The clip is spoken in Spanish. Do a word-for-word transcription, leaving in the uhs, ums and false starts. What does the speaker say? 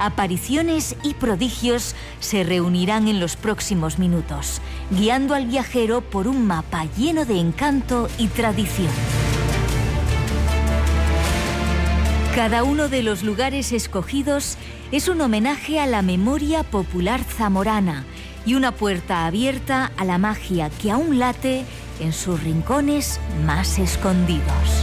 Apariciones y prodigios se reunirán en los próximos minutos, guiando al viajero por un mapa lleno de encanto y tradición. Cada uno de los lugares escogidos es un homenaje a la memoria popular zamorana y una puerta abierta a la magia que aún late en sus rincones más escondidos.